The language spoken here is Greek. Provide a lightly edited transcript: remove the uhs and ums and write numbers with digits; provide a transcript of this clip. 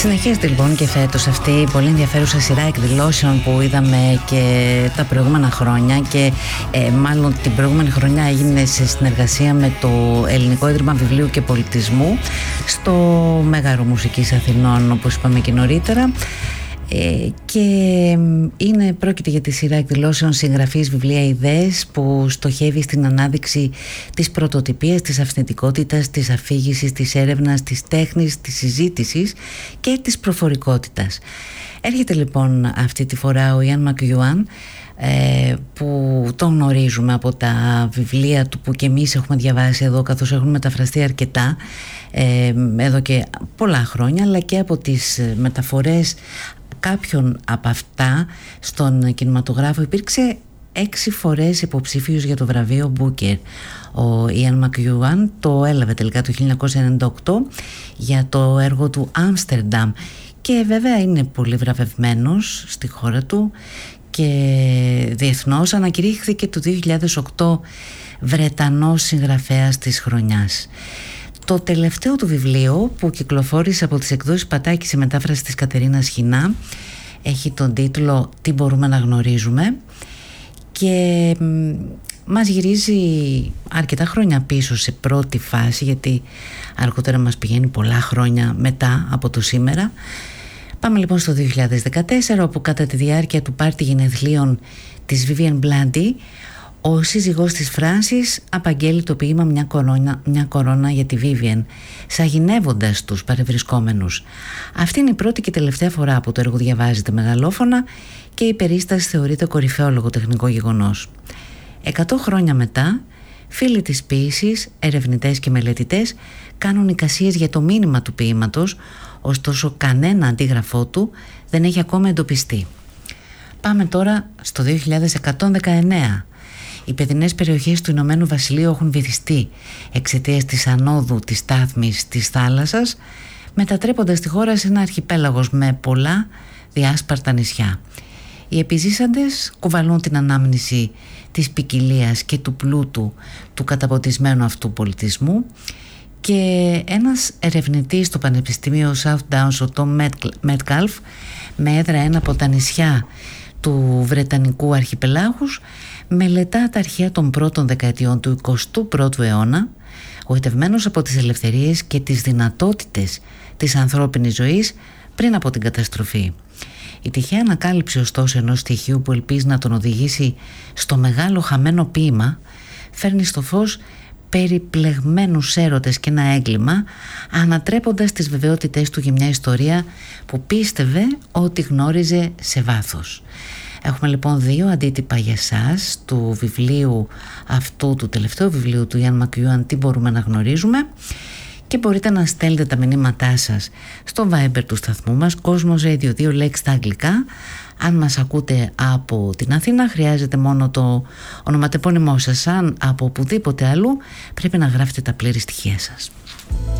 Συνεχίζεται λοιπόν και φέτος αυτή η πολύ ενδιαφέρουσα σειρά εκδηλώσεων που είδαμε και τα προηγούμενα χρόνια και μάλλον την προηγούμενη χρονιά έγινε σε συνεργασία με το Ελληνικό Ίδρυμα Βιβλίου και Πολιτισμού στο Μέγαρο Μουσικής Αθηνών, όπως είπαμε και νωρίτερα. Και πρόκειται για τη σειρά εκδηλώσεων συγγραφής βιβλία ιδέες που στοχεύει στην ανάδειξη της πρωτοτυπίας, της αυθεντικότητας, της αφήγησης, της έρευνας, της τέχνης, της συζήτησης και της προφορικότητας. Έρχεται λοιπόν αυτή τη φορά ο Ιαν Μακιούαν, που τον γνωρίζουμε από τα βιβλία του που και εμείς έχουμε διαβάσει εδώ, καθώς έχουν μεταφραστεί αρκετά εδώ και πολλά χρόνια, αλλά και από τις μεταφορές κάποιον από αυτά στον κινηματογράφο. Υπήρξε 6 φορές υποψήφιος για το βραβείο Booker. Ο Ιαν Μακιούαν το έλαβε τελικά το 1998 για το έργο του Άμστερνταμ και βέβαια είναι πολύ βραβευμένος στη χώρα του και διεθνώς. Ανακηρύχθηκε το 2008 Βρετανός συγγραφέας της χρονιάς. Το τελευταίο του βιβλίο, που κυκλοφόρησε από τις εκδόσεις Πατάκη σε μετάφραση της Κατερίνας Χινά, έχει τον τίτλο «Τι μπορούμε να γνωρίζουμε» και μας γυρίζει αρκετά χρόνια πίσω σε πρώτη φάση, γιατί αργότερα μας πηγαίνει πολλά χρόνια μετά από το σήμερα. Πάμε λοιπόν στο 2014, όπου κατά τη διάρκεια του πάρτι γενεθλίων της Vivian Blandy, ο σύζυγός της Φράνσις απαγγέλει το ποίημα «Μια κορώνα για τη Vivian», σαγηνεύοντας τους παρευρισκόμενους. Αυτή είναι η πρώτη και τελευταία φορά που το έργο διαβάζεται μεγαλόφωνα και η περίσταση θεωρείται κορυφαίο λογοτεχνικό γεγονός. 100 χρόνια μετά, φίλοι της ποίησης, ερευνητές και μελετητές κάνουν εικασίες για το μήνυμα του ποίηματος, ωστόσο κανένα αντίγραφό του δεν έχει ακόμα εντοπιστεί. Πάμε τώρα στο 2119. Οι παιδινές περιοχές του Ηνωμένου Βασιλείου έχουν βυθιστεί εξαιτίας της ανόδου της στάθμης της θάλασσας, μετατρέποντας τη χώρα σε ένα αρχιπέλαγος με πολλά διάσπαρτα νησιά. Οι επιζήσαντες κουβαλούν την ανάμνηση της ποικιλίας και του πλούτου του καταποντισμένου αυτού πολιτισμού και ένας ερευνητής στο Πανεπιστήμιο South Downs, ο Tom Metcalf, με έδρα ένα από τα νησιά του Βρετανικού αρχιπελάγους, μελετά τα αρχαία των πρώτων δεκαετιών του 21ου αιώνα, γοητευμένος από τις ελευθερίες και τις δυνατότητες της ανθρώπινης ζωής πριν από την καταστροφή. Η τυχαία ανακάλυψη ωστόσο ενός στοιχείου που ελπίζει να τον οδηγήσει στο μεγάλο χαμένο ποίημα φέρνει στο φως περιπλεγμένους έρωτες και ένα έγκλημα, ανατρέποντας τις βεβαιότητές του για μια ιστορία που πίστευε ότι γνώριζε σε βάθος. Έχουμε λοιπόν 2 αντίτυπα για εσάς του βιβλίου αυτού, του τελευταίου βιβλίου του Ιαν Μακιούαν, «Τι μπορούμε να γνωρίζουμε», και μπορείτε να στέλνετε τα μηνύματά σας στο Viber του σταθμού μας, Κόσμος Radio 2 λέξη στα αγγλικά. Αν μας ακούτε από την Αθήνα, χρειάζεται μόνο το ονοματεπώνυμό σας. Αν από οπουδήποτε αλλού, πρέπει να γράφετε τα πλήρη στοιχεία σας.